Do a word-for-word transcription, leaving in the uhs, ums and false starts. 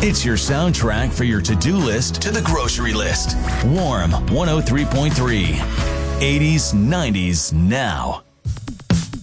It's your soundtrack for your to-do list to the grocery list. Warm one oh three point three. eighties, nineties, now.